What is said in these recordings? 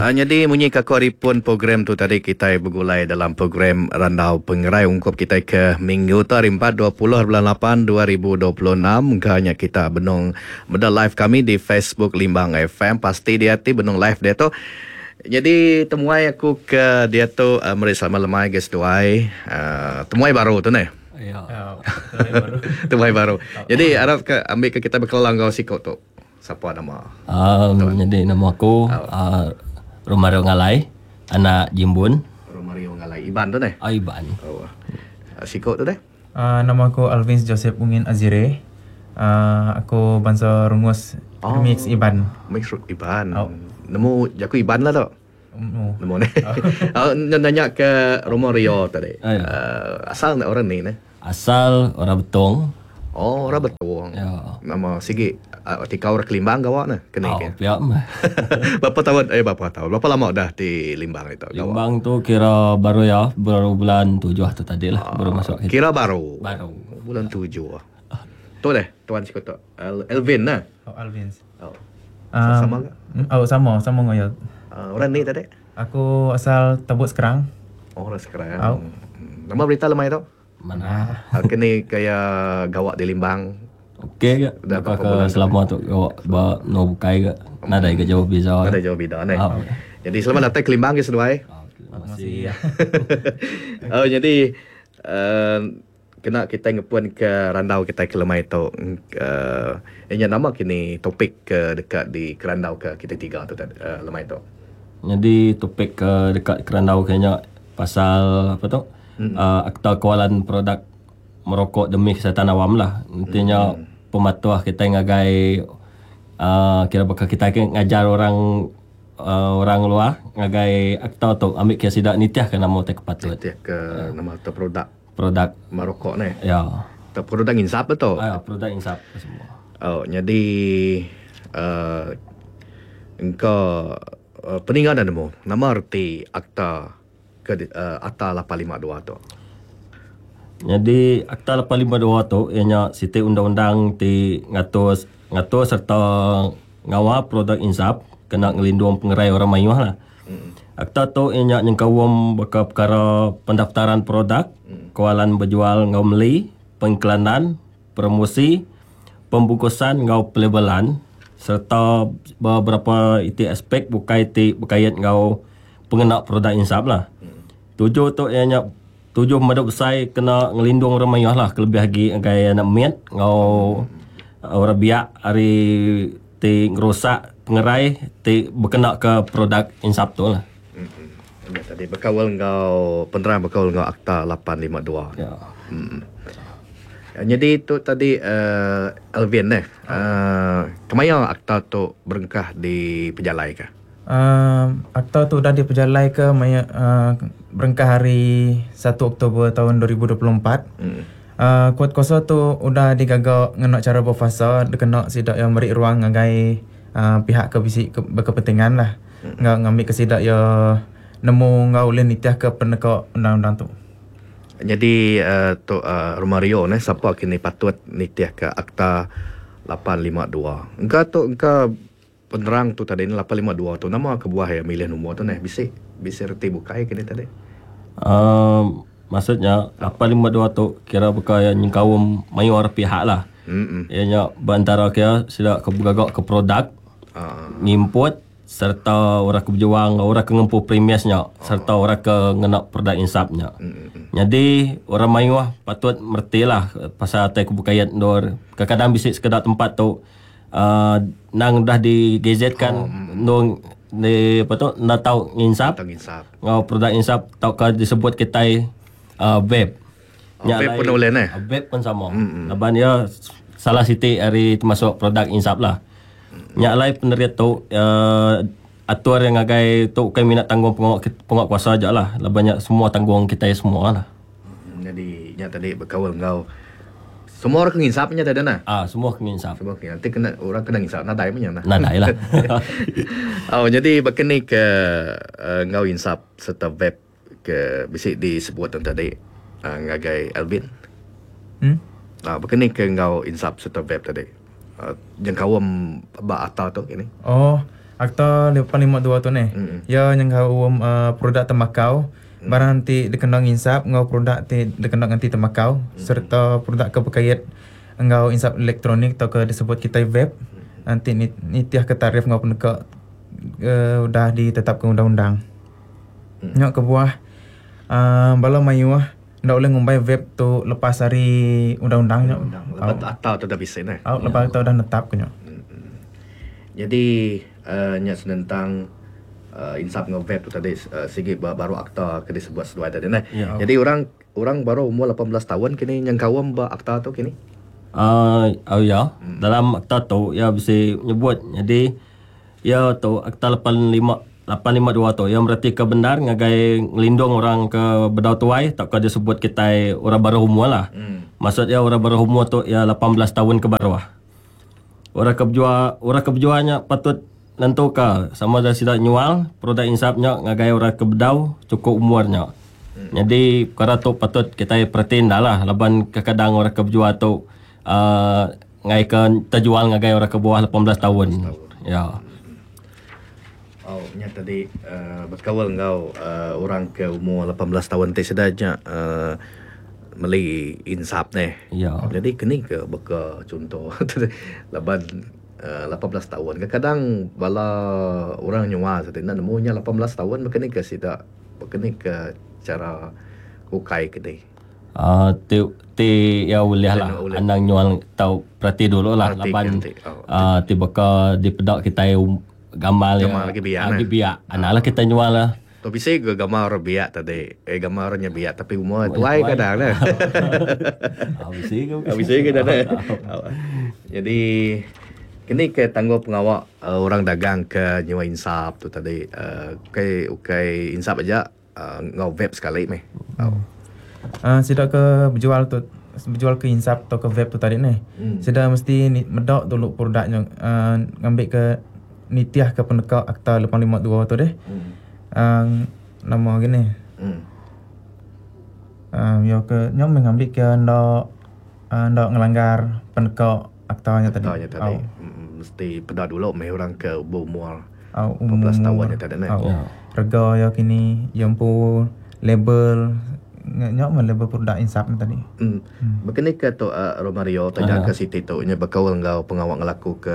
Jadi munyi kakoripun program tu tadi kita bergulai dalam program Randau Pengerai ungkup kita ke Minggu tu hari 4 20 bulan 8 2026 hanya kita benung benda live kami di Facebook Limbang FM pasti dia ti benung live dia tu. Jadi temuai aku ke dia tu meri sama lemai guys tuai temuai baru tu ni. Ya. Temuai baru. Jadi harap ke ambil ke kita berkelang kau sikot tu. Siapa nama? Jadi nama aku Romario Ngalai, anak Jimbun. Romario Ngalai. Iban tu ni? Iban. Oh. Sikot tu deh? Nama aku Alvin Joseph Ungin Azire. Aku bangsa rungus Mix Iban. Mix Iban. Nemu jaku Iban lah tu? Nemu ni. Nanya ke Romario tadi. Asal orang ni? Asal orang Betong. Oh, orang Betong. Ya. Nama sikit. Tikau orang Kelimbang kawak ni? Kena ke? Pihak mah. Berapa tahun? Berapa lama dah di Limbang itu? Limbang tu kira baru ya, baru bulan 7 tu tadi lah, baru masuk. Kira baru? Baru. Bulan 7 Tu deh, tuan sikit tu. Elvin lah? Alvin. Sama ke? Sama ngoyo. Orang ni tadi? Aku asal Tabuk Sekerang. Oh, orang sekarang. Nama berita lemai tu? Mana? Kini kayak gawak di Limbang. Okey ke? Dah Dapat berapa bulan ke selama tu bawa no bukai ke? Nada ke jauh bisa. Ada jauh beda ni. Jadi selamat datang ke Limbang ke seduai. Terima kasih. Jadi kena kita ngepun ke randau kita ke lemai tu. Yang nama kini topik ke dekat di kerandau ke kita tiga tu lemai tu. Jadi topik ke dekat kerandau kayaknya pasal apa tu? Akta kawalan produk merokok demi kesihatan awam lah. Intinya pematuah kita ngagai kira bakal kita ngajar orang luar ngagai akta tu ambil ke sidak nitiah ke nama te kepatut. Nitiah ke nama tu produk merokok ni. Ya. Tu produk insap betul. Produk insap semua. Oh, jadi engkau peninggalan demo nama arti akta ke akta 852 tu. Jadi Akta 852 tu ianya siti undang-undang ti ngatur serta ngawa produk insap kena ngelindung pengerai orang mayuh lah. Akta tu ianya nyengkawum baka perkara pendaftaran produk, kawalan berjual ngau meli, pengiklanan, promosi, pembungkusan ngau pelabelan serta beberapa iti aspek berkait ngau pengenak produk insap lah. Tujuh tu ianya tujuh madap besar kena ngelindung orang mayuh lah kelebih lagi gaya nak miat ngau orang biak hari ti ngerosak pengerai ti berkena ke produk insap tu lah. Tadi berkawal ngau penerang berkawal ngau akta 852. Ya. Jadi tu tadi Alvin kemaya akta tu berengkah di pejalai ke? Akta tu dah diperjalai ke berengkah hari 1 Oktober tahun 2024. Kuat kuasa tu udah digagak ngenak cara berfasa kena sidak yang beri ruang ngagai pihak berkepentingan lah. Ngambil ke sidak ya nemu ngau nitiah ke penegak undang-undang tu. Jadi tu Romario ni siapa kini patut nitiah ke akta 852. Engkau penerang tu tadi ni 852 tu nama kebuah ya milih nombor tu ni bisa reti bukai kini tadi. Maksudnya 852 tu kira bukan nyengkawum mayur pihak lah. Ianya bantara kira sudah kebugagak ke produk ngimput serta orang keberjuang orang kengempu premiasnya serta orang ke ngenak produk insapnya. Jadi orang mayuh patut merti lah pasal atai kebukayat dor kadang-kadang bisik sekedar tempat tu nang dah digazetkan nong ni apa tu nak tahu insap ngau produk insap tau ka disebut kita vape vape pun boleh ni vape pun sama laban dia salah siti hari termasuk produk insap lah nyak lai peneriat tu atur yang agai tu kan minat tanggung pengok kuasa aja lah laban semua tanggung kita semua lah. Jadi nyak tadi berkawal ngau semua orang kenginsapnya tadi nah. Semua kenginsap. Semua kenginsap. Nanti kena orang kena ngisap nadai punya nah. Nadai lah. Jadi berkeni ke ngau insap serta vape ke bisik disebut tadi ngagai Alvin. Berkeni ke ngau insap serta vape tadi. Jangkauan ba atau tu ini. Akta 852 tu ni. Ya yang kau produk tembakau barang nanti dikenal insap ngau produk ti dikenal anti tembakau serta produk kepekait ngau insap elektronik atau ke disebut kita vape nanti nitiah ke tarif ngau penegak dah ditetapkan undang-undang. Nyok ke buah bala mayuah ndak boleh ngumbai vape tu lepas hari undang-undang nyok. Lepas akta tu dah bisa nah. Lepas akta dah netap ke nyok. Jadi nya tentang insap ngau vape tu tadi segi baru akta ke disebut sesuai tadi nah. Jadi orang baru umur 18 tahun kini yang kawam ba akta tu kini. Ya, dalam akta tu ya bisa menyebut. Jadi ya tu akta 852 tu yang berarti ke benar ngagai ngelindung orang ke bedau tuai tak kau disebut kita orang baru umur lah. Maksudnya orang baru umur tu ya 18 tahun ke bawah. Orang keberjualannya patut nentukan sama ada sidak nyual produk insapnya ngagai orang ke bedau cukup umurnya. Jadi perkara tu patut kita perhatiin dah lah. Laban kadang orang keberjual tu ngai ke terjual ngagai orang ke bawah 18 tahun. Ya. Nya tadi berkawal engkau orang ke umur 18 tahun teh sedanya meli insap ni. Ya. Jadi kini ke beka contoh laban 18 tahun. Kadang bala orang nyawa sedena nemunya 18 tahun bekeni ke sidak bekeni ke cara kukai kini. Ya boleh lah anang nyual tau perhati dulu lah laban tiba di pedak kita gambar lagi biak anak kita nyual lah. Tu bisa ke gambar biak tadi. Gambarnya biak tapi umur tuai kadang lah. Bisa ke dah. Jadi kini ke tangguh pengawak orang dagang ke nyewa insap tu tadi. Ukai insap aja ngau vape sekali meh. Sidak ke berjual ke insap atau ke vape tu tadi ni. Sidak mesti medok dulu produknya ngambil ke nitiah ke penekak akta 852 tu deh. Nama gini. Ya ke nyom mengambil ke ndak ngelanggar penekak aktanya tadi. Mesti pedah dulu meh orang ke umur 14 tahun ya tadi. Rega ya kini yang pun label nyok label produk insap ni tadi. Begini ke tu Romario tanya ke Siti tu nya bakal engkau pengawal ngelaku ke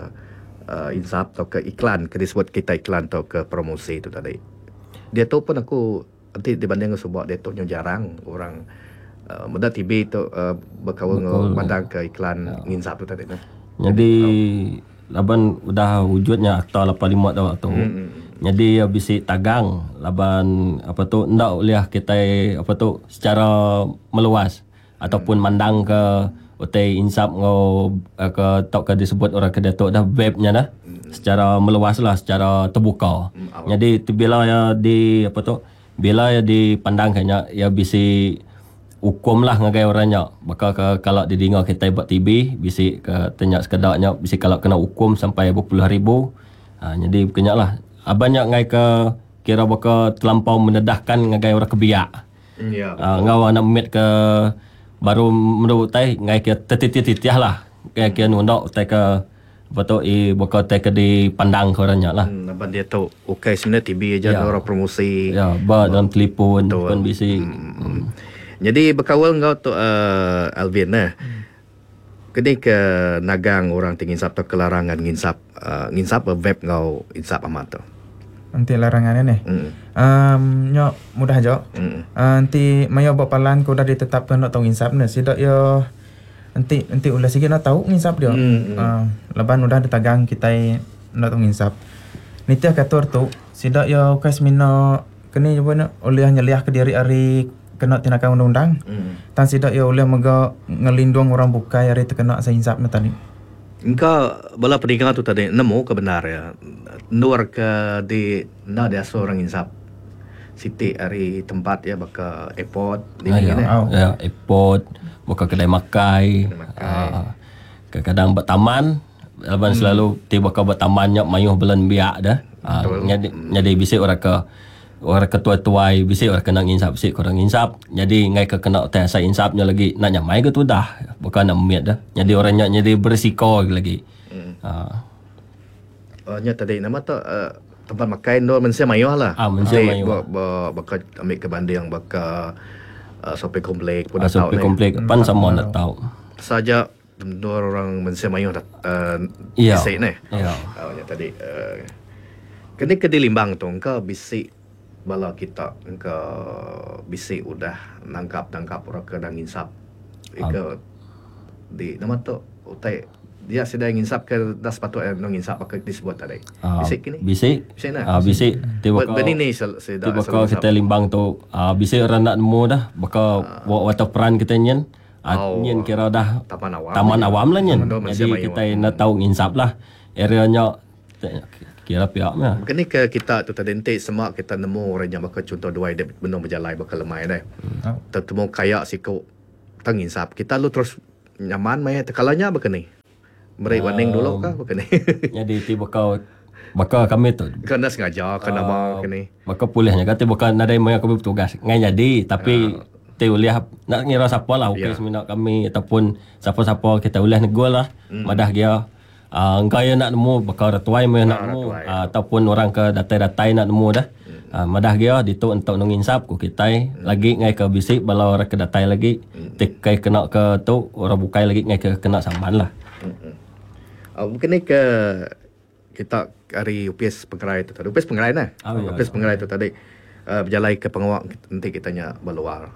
insap atau ke iklan ke disebut kita iklan atau ke promosi tu tadi. Dia tu pun aku nanti dibanding dengan sebuah dia tu jarang orang mudah TV tu bakal pandang ke iklan insap tu tadi. Jadi laban udah wujudnya akta 85 tu. Jadi bisa tagang laban apa tu ndak boleh kita apa tu secara meluas ataupun mandang ke utai insap ngau ke tok ke disebut orang ke datuk dah webnya dah secara meluas lah secara terbuka. Jadi bila ya di apa tu bila ya dipandang kayaknya ya bisa hukum lah ngagai orangnya. Bakal kalau didengar kita buat TV bisa ke tanya sekedarnya bisa kalau kena hukum sampai berpuluh ribu. Jadi kenyak lah abanyak ngai ke kira bakal terlampau mendedahkan ngagai orang kebiak. Ngau nak met ke baru menurut tai ngai ke tetitiah lah kayak nundok tai ke betul bakal tai ke dipandang ke orangnya lah. Abang dia tahu okay sebenarnya TV aja orang promosi. Ya, dalam telefon pun bisa. Jadi berkawal engkau tu Alvin kini ke nagang orang tinggi insap atau kelarangan nginsap vape ngau insap amat tu. Nanti larangannya nih. Nyok mudah jo. Nanti mayo bapalan ko dah ditetapkan nak tong insap nih. Sidak yo nanti ulah sikit nak tahu insap dia. Leban udah ditagang kita nak tong insap. Nitiah kator tu sidak yo kasmino kini jo nak oleh nyeliah ke diri hari kena tinakan undang-undang. Tan sidak yo oleh mega ngelindung orang bukai hari terkena sa insapnya tadi. Engkau bala pendengar tu tadi nemu kebenar ya. Nur ke di ada seorang insap Siti hari tempat ya baka airport di ya airport baka kedai makai kadang buat taman laban selalu tiba ka buat tamannya mayuh belan biak dah jadi bisa orang ketua-tuai bisa orang kena insap bisik orang insap jadi ngai ke kena tes insapnya lagi nak nyamai ke tu dah bukan nak miat dah jadi orangnya jadi berisiko lagi. nya tadi nama tu tempat makan tu mensia mayuh lah. Mensia mayuh. Bakal ambil ke banding bakal sopi komplek pun dah tahu Sopi komplek pan sama nak tahu. Saja dua orang mensia mayuh dah Iya. bisik ni. Iya. Nya tadi kena ke di Limbang tu engkau bisik bala kita engkau bisik udah nangkap orang ke dan insap. Engkau di nama tu utai dia sedang nginsap ke dah sepatutnya nginsap pakai disebut tadi. Bisik kini. Bisik. Bisik nak. Bisik. Beni ni sedang bakal kita Limbang tu bisik orang nak nemu dah bakal buat watak peran kita nyen. Nyen kira dah taman awam lah nyen. Jadi kita nak tahu nginsap lah. Areanya kira pihaknya. Kini ke kita tu tadi entik semak kita nemu orang yang bakal contoh dua dia benung berjalan bakal lemai dah. Tertemu kayak siku tanginsap. Kita lu terus nyaman mai tekalanya bakal Mereka warning dulu kah bukan ni? Jadi tiba bakal kami tu. Kena sengaja kena mau kini. Bakal pulihnya kata bukan ada yang kami bertugas. Ngai jadi tapi te uliah nak ngira siapa lah okey semina kami ataupun siapa-siapa kita uliah negol lah. Madah dia engkau yang nak nemu bakal ratuai mai nak nemu ataupun orang ke datai-datai nak nemu dah. Madah dia ditu untuk nunginsap ku kita lagi ngai ke bisik balau orang ke datai lagi. Tekai kena ke tu orang bukai lagi ngai ke kena saman lah. Mungkin ni ke kita hari UPS Pengerai tu tadi. UPS Pengerai nah. UPS Pengerai tu tadi berjalan ke pengawak nanti kita nya berluar.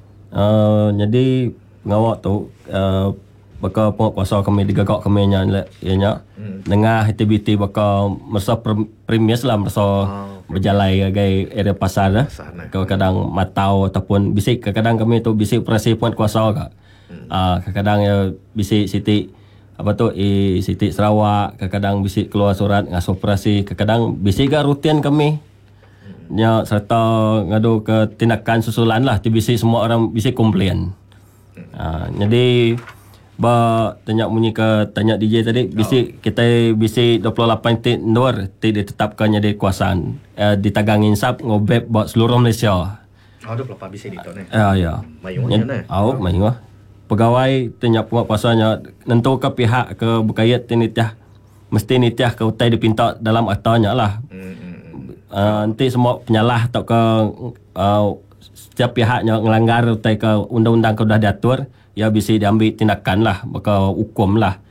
Jadi pengawak tu bakal penguasa kami digagak kami nya ianya dengan aktiviti bakal merasa premis lah merasa berjalan gai area pasar dah. Kadang-kadang matau ataupun bisik kadang kami tu bisik operasi puan kuasa kak. Kadang-kadang bisik Siti apa tu Siti Sarawak, kadang-kadang bisik keluar surat ngas operasi, kadang-kadang bisik ke rutin kami nya serta ngadu ke tindakan susulan lah ti bisik semua orang bisik komplain. Jadi tanya bunyi ke tanya DJ tadi bisik kita bisik 28 titik luar ti ditetapkan jadi kuasaan ditagang insap ngobep buat seluruh Malaysia. 28 bisik di tu ni. Ya. Mayunya nah. Mayuh. Pegawai tanya puak kuasanya nentu ke pihak ke bukayat tinitiah mesti nitiah ke utai dipinta dalam aktanya lah. Nanti semua penyalah atau ke setiap pihaknya ngelanggar utai ke undang-undang ke sudah diatur ya bisa diambil tindakan lah bakal hukum lah.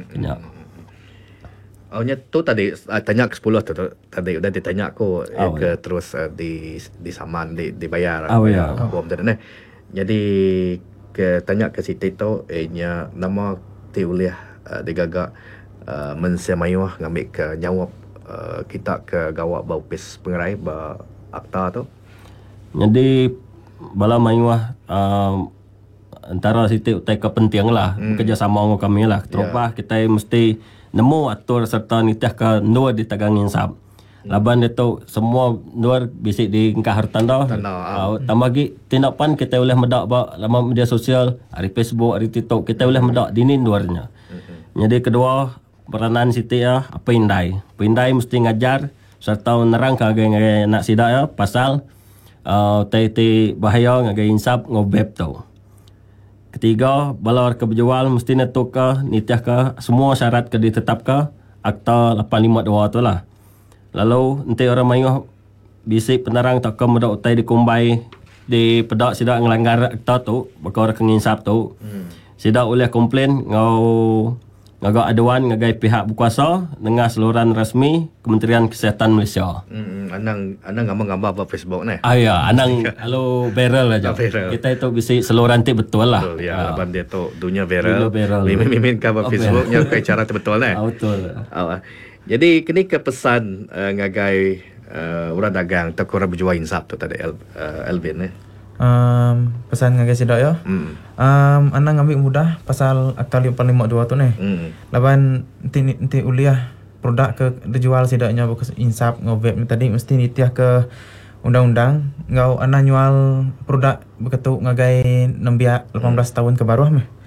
Nya tu tadi tanya ke 10 tu tadi udah ditanya aku ke terus di saman dibayar hukum tadi ni. Jadi ke tanya ke Siti tu nya nama ti uliah digagak mensia mayuh ngambil ke nyawap kita ke gawak bau pis pengerai ba akta tu. Jadi bala mayuh antara Siti utai ke penting lah kerjasama dengan kami lah. Terupa kita mesti nemu atur serta nitiah ke nur ditagang insap. Laban dia tu semua luar bisik di engkau hartan dah. Tambah lagi tindakan kita boleh medak lama media sosial, hari Facebook, hari TikTok kita boleh medak dini luarnya. Jadi kedua peranan Siti ya apa indai. Pindai mesti ngajar serta nerang ke nak sidak ya pasal tai bahaya ngagai insap ngobep tu. Ketiga balar ke berjual mesti netuk ke nitiah ke semua syarat ke ditetap ke akta 852 tu lah. Lalu nanti orang mayuh bisik penerang tak kau mudah utai dikumbai di pedak sidak ngelanggar akta tu bakal orang kenginsap tu. Sidak oleh komplain ngagak aduan ngagai pihak berkuasa dengan saluran rasmi Kementerian Kesihatan Malaysia. Anang gambar-gambar apa Facebook ni. Ya, anang halo viral aja. Kita itu bisik saluran ti betul lah. Betul ya, laban dia tu dunia viral. Mimin gambar Facebooknya ke cara tu betul ni. Betul. Jadi kini ke pesan ngagai orang dagang tak kurang berjual insap tu tadi Elvin ni. Pesan ngagai sidak ya. Anang ambil mudah pasal akta 852 tu ni. Laban nanti uliah produk ke dijual sidaknya bekas insap ngobep tadi mesti nitiah ke undang-undang ngau anang jual produk beketuk ngagai 18 tahun ke bawah meh.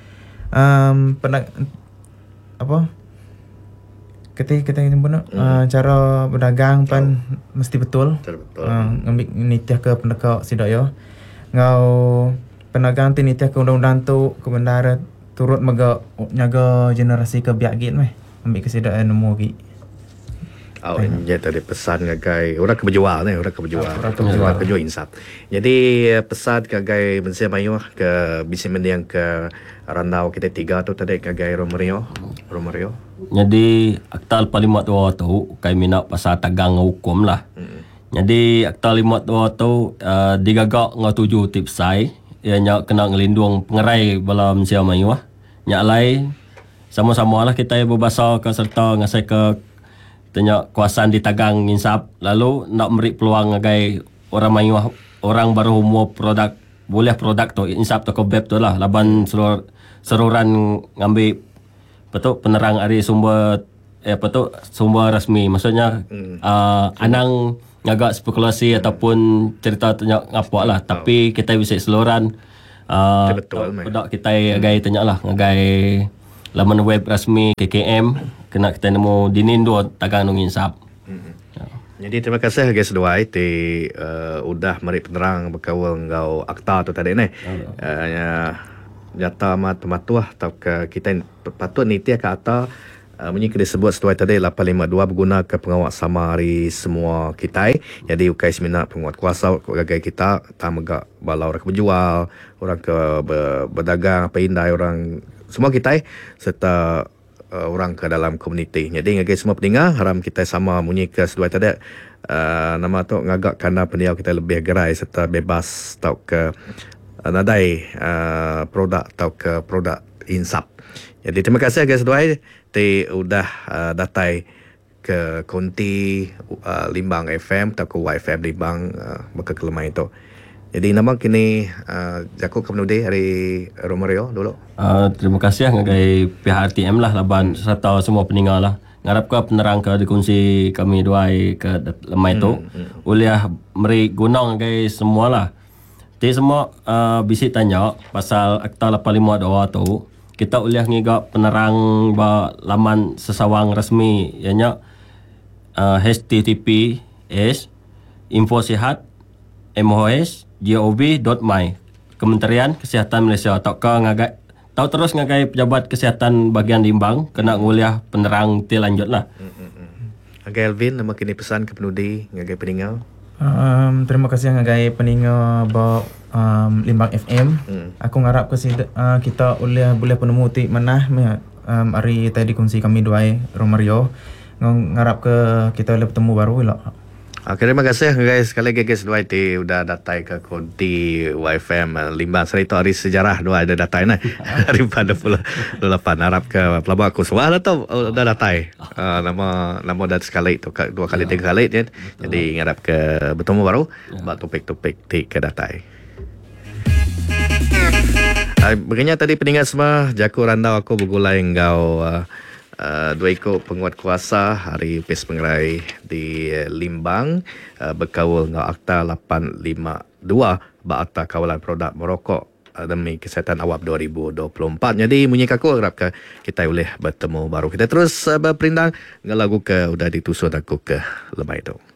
Apa? Kita nyebut cara berdagang pan mesti betul. Ngambil nitiah ke pendekak sidak ya. Ngau penagang ti nitiah ke undang-undang tu ke bendara turut nyaga generasi ke biak git meh. Ambil ke sidak nemu gi. Oh, dia tadi pesan ngagai orang keberjual ni, orang keberjual. Orang kejual insap. Jadi pesan ngagai Mensia Mayu ke bisi mendiang ke randau kita 3 tu tadi ngagai Romario. Jadi akta 52 tu kai minat pasal tagang hukum lah. Jadi akta 52 tu digagak ngau 7 tipsai ianya kena ngelindung pengerai bala Mensia Mayu lah. Nyak lai sama-sama lah kita berbahasa ke serta ngasai ke tanya kuasaan di tagang insap lalu nak beri peluang ngagai orang Melayu orang baru umur produk boleh produk tu insap tu kebab tu lah laban seruran ngambil betul penerang dari sumber betul sumber rasmi maksudnya anang ngagak spekulasi ataupun cerita tanya ngapa lah tapi kita bisa seluruhan produk kita ngagai tanya lah ngagai laman web rasmi KKM kena kita nemu dinindo tagang nung insap. Jadi terima kasih guys dua udah mari penerang berkawal ngau akta tu tadi ni. Nyata matuah atau kita patut niti ke akta bunyi kena sebut sesuai tadi 852 berguna ke pengawal sama hari semua kita. Jadi ukai semina penguat kuasa gagai kita tamagak bala orang berjual, orang ke berdagang apa indai orang semua kita serta orang ke dalam komuniti. Jadi ngagai semua pendengar haram kita sama bunyi ke sesuai tadi nama tu ngagak kerana pendiau kita lebih gerai serta bebas tau ke nadai produk tau ke produk insap. Jadi terima kasih guys doai te udah datai ke konti Limbang FM atau ke YFM Limbang maka kelemah itu. Jadi nama kini Jaku Kemenudi hari Romario dulu. Terima kasih ngagai pihak RTM lah laban serta semua pendengar lah. Ngarap ke penerang ke dikunci kami duai ke lemai tu. Uliah meri gunang ngagai semua lah. Jadi semua bisi tanya pasal akta 852 tu. Kita uliah ngigak penerang ba laman sesawang resmi ianya https infosihat.moh.gov.my Kementerian Kesihatan Malaysia atau ke ngagai tahu terus ngagai pejabat kesihatan bagian Limbang kena nguliah penerang ti lanjut lah. Ngagai Alvin nama kini pesan ke penudi ngagai peninggal. Terima kasih ngagai peninggal ba Limbang FM. Aku ngarap ke kita boleh penemu ti manah hari tadi kongsi kami duai Romario. Ngarap ke kita boleh bertemu baru lah. Okay, terima kasih guys. Sekali lagi guys dua itu udah datai ke konti YFM Limbang. Serita hari sejarah dua ada datai nah. Hari 48 harap ke pelabak aku semua atau udah datai. Nama dah sekali itu 2 kali 3 kali ya. Jadi ngarap ke bertemu baru buat topik-topik ke datai. Begini tadi pendengar semua Jaku randau aku bergulai engkau dua ikut penguat kuasa hari pes pengerai di Limbang berkawal ngau akta 852 ba akta kawalan produk merokok demi kesihatan awam 2024. Jadi munyi kaku harap ke kita boleh bertemu baru. Kita terus berperindang ngalagu ke udah ditusun aku ke lemai itu.